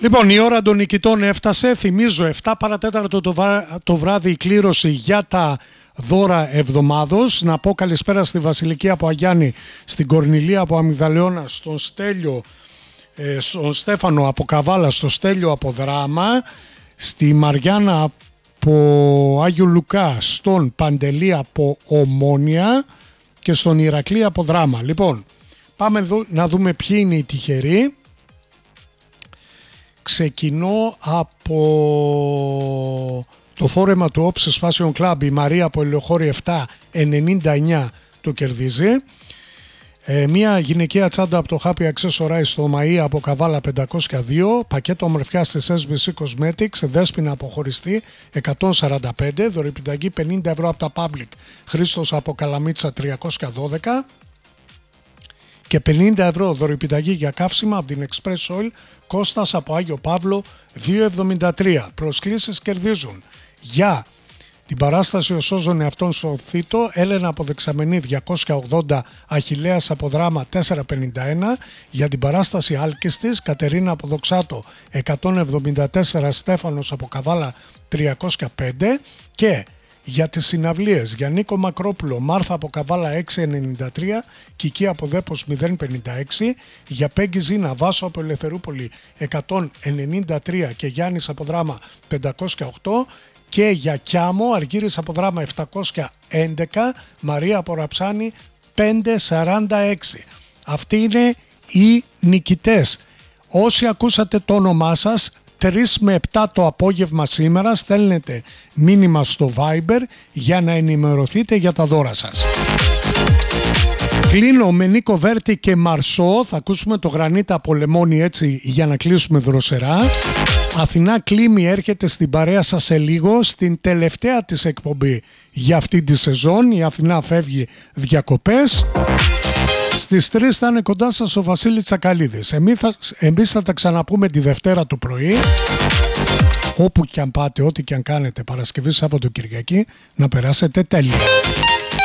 Λοιπόν, η ώρα των νικητών έφτασε. Θυμίζω 7 παρατέταρτο το βράδυ η κλήρωση για τα δώρα εβδομάδος. Να πω καλησπέρα στη Βασιλική από Αγιάννη, στην Κορνηλία από Αμυγδαλαιώνα, στον Στέλιο, στον Στέφανο από Καβάλα, στο Στέλιο από Δράμα, στη Μαριάννα από Άγιο Λουκά, στον Παντελή από Ομόνια και στον Ηρακλή από Δράμα. Λοιπόν, πάμε να δούμε ποιοι είναι οι τυχεροί. Ξεκινώ από το φόρεμα του Όψες Fashion Club. Η Μαρία από Ελαιοχώρη 7,99 το κερδίζει. Μια γυναικεία τσάντα από το Happy Accessorize στο Μαΐ από Καβάλα 502. Πακέτο ομορφιάς της SBC Cosmetics, Δέσποινα από Χωριστή 145. Δωρεπιταγή 50 ευρώ από τα Public, Χρήστος από Καλαμίτσα 312. Και 50 ευρώ δωρεπιταγή για καύσιμα από την Express Oil, Κώστας από Άγιο Παύλο 273. Προσκλήσεις κερδίζουν για την παράσταση «Ο Σώζον εαυτόν σωθήτω», Έλενα από Δεξαμενή 280, Αχιλλέας από Δράμα 451. Για την παράσταση «Άλκηστης», Κατερίνα από Δοξάτο 174, Στέφανος από Καβάλα 305. Και για τις συναυλίες για Νίκο Μακρόπουλο, Μάρθα από Καβάλα 693, Κική από Δέπος 056, για Πέγγι Ζήνα, Βάσο από Ελευθερούπολη 193 και Γιάννης από Δράμα 508, και για Κιάμο, Αργύρης από Δράμα 711, Μαρία από Ραψάνη 546. Αυτοί είναι οι νικητές. Όσοι ακούσατε το όνομά σας, 3 με 7 το απόγευμα σήμερα στέλνετε μήνυμα στο Viber για να ενημερωθείτε για τα δώρα σας. Κλείνω με Νίκο Βέρτη και Μαρσό. Θα ακούσουμε το Γρανίτα από Λεμόνι έτσι για να κλείσουμε δροσερά. Αθηνά Κλίμη έρχεται στην παρέα σας σε λίγο, στην τελευταία της εκπομπή για αυτή τη σεζόν. Η Αθηνά φεύγει διακοπές. Στις 3 θα είναι κοντά σας ο Βασίλης Τσακαλίδης. Εμείς θα τα ξαναπούμε τη Δευτέρα το πρωί. Όπου και αν πάτε, ό,τι και αν κάνετε, Παρασκευή, Σάββατο, Κυριακή, να περάσετε τέλεια.